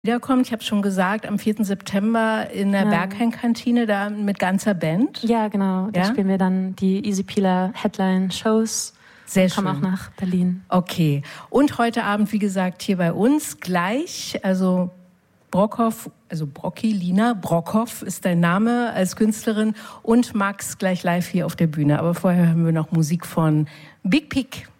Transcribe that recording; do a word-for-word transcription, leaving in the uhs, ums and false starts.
wiederkommt. Ich habe schon gesagt, am vierten September in der ja. Berghain-Kantine, da mit ganzer Band. Ja, genau. Da ja? spielen wir dann die Easy Peeler Headline-Shows. Sehr schön. Kommen auch nach Berlin. Okay. Und heute Abend, wie gesagt, hier bei uns gleich, also Brockhoff, also Brocki, Lina Brockhoff ist dein Name als Künstlerin und Max gleich live hier auf der Bühne. Aber vorher hören wir noch Musik von Big Pig.